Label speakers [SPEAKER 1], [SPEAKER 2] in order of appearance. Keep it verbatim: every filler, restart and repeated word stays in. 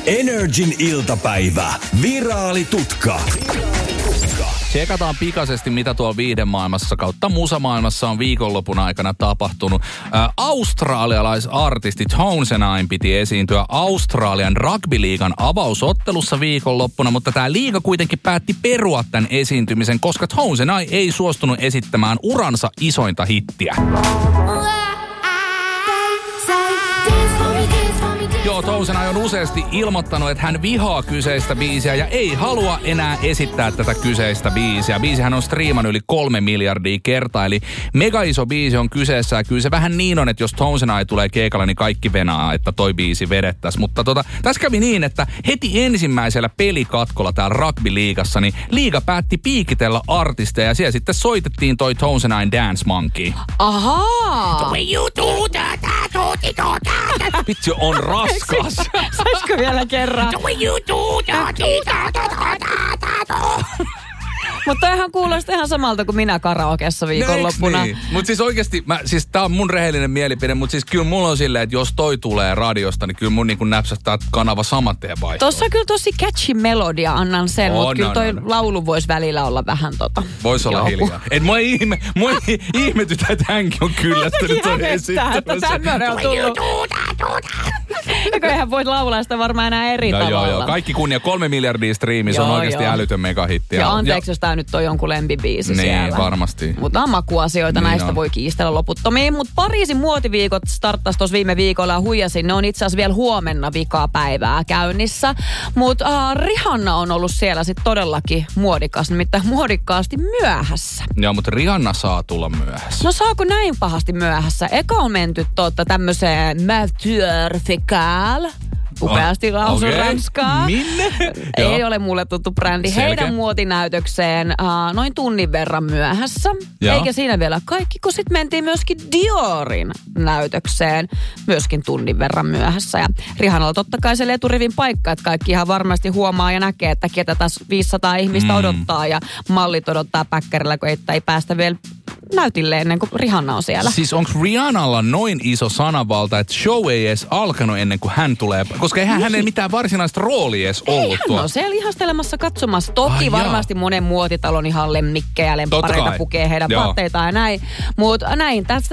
[SPEAKER 1] Energin iltapäivä. Viraalitutka.
[SPEAKER 2] Tsekataan pikaisesti, mitä tuolla viihdemaailmassa kautta musamaailmassa on viikonlopun aikana tapahtunut. Ä, australialaisartisti Tones and I piti esiintyä Australian rugbyliigan avausottelussa viikonloppuna, mutta tämä liiga kuitenkin päätti perua tämän esiintymisen, koska Tones and I ei suostunut esittämään uransa isointa hittiä. Joo, Tones and I on useasti ilmoittanut, että hän vihaa kyseistä biisiä ja ei halua enää esittää tätä kyseistä biisiä. Biisihän on striimannut yli kolme miljardia kertaa, eli mega iso biisi on kyseessä. Ja kyllä se vähän niin on, että jos Tones and I tulee keikalle, niin kaikki venaa, että toi biisi vedettäisiin. Mutta tota, tässä kävi niin, että heti ensimmäisellä pelikatkolla täällä rugby-liigassa, niin liiga päätti piikitellä artisteja ja siellä sitten soitettiin toi Tones and I Dance Monkey.
[SPEAKER 3] Ahaa!
[SPEAKER 2] Vitsi, on raskas.
[SPEAKER 3] Saisiko vielä kerran? Mutta toihan kuulostaa ihan samalta kuin minä karaokeessa viikonloppuna.
[SPEAKER 2] Niin? Mutta siis oikeasti, mä, siis tää on mun rehellinen mielipide, mutta siis kyllä mulla on silleen, että jos toi tulee radiosta, niin kyllä mun niin näpsähtää kanava saman tien vaihtoon.
[SPEAKER 3] Tossa on kyllä tosi catchy melodia, annan sen,
[SPEAKER 2] oh,
[SPEAKER 3] mutta
[SPEAKER 2] no,
[SPEAKER 3] kyllä toi
[SPEAKER 2] no, no.
[SPEAKER 3] laulu voisi välillä olla vähän tota.
[SPEAKER 2] Voisi olla hiljaa. Et mua ei ihme, mua ei ihmetytä, että hänkin on kyllästynyt ton esittämässä.
[SPEAKER 3] että tämmöinen on tullut. Eikö eihän voi laulaa sitä varmaan enää eri
[SPEAKER 2] no,
[SPEAKER 3] tavalla.
[SPEAKER 2] Joo, joo. Kaikki kunnia, kolme miljardia striimiä, se on oikeasti joo. älytön megahitti.
[SPEAKER 3] Ja anteeksi, ja jos tää nyt on jonkun lempibiisi
[SPEAKER 2] niin,
[SPEAKER 3] siellä.
[SPEAKER 2] Niin, varmasti.
[SPEAKER 3] Mutta on makuasioita, niin näistä on. Voi kiistellä loputtomiin. Mutta Pariisin muotiviikot starttasi tuossa viime viikolla ja huijasin. Ne on itse asiassa vielä huomenna vikaa päivää käynnissä. Mutta uh, Rihanna on ollut siellä sitten todellakin muodikas, nimittäin muodikkaasti myöhässä.
[SPEAKER 2] Joo, mutta Rihanna saa tulla myöhässä.
[SPEAKER 3] No saako näin pahasti myöhässä? Eka on menty totta tämmöiseen Mature Fecal. Upeasti lausun okay. ranskaa.
[SPEAKER 2] Minne?
[SPEAKER 3] Ei ole mulle tuttu brändi.
[SPEAKER 2] Selkeä.
[SPEAKER 3] Heidän muotinäytökseen uh, noin tunnin verran myöhässä. Joo. Eikä siinä vielä kaikki, kun sitten mentiin myöskin Diorin näytökseen myöskin tunnin verran myöhässä. Ja Rihannalla totta kai se eturivin paikka, että kaikki ihan varmasti huomaa ja näkee, että ketä tässä viisisataa ihmistä mm. odottaa ja mallit odottaa päkkärillä, kun ei, ei päästä vielä näytille ennen kuin Rihanna on siellä.
[SPEAKER 2] Siis onko Rihannalla noin iso sananvalta, että show ei edes alkanut ennen kuin hän tulee, koska eihän niin. hänellä mitään varsinaista roolia edes ollut tuolla.
[SPEAKER 3] No siellä ihastelemassa katsomassa. Toki ah, varmasti jaa. monen muotitalon ihan lemmikkejä, lempareita pukee heidän Joo. vaatteitaan ja näin. Mutta näin, tästä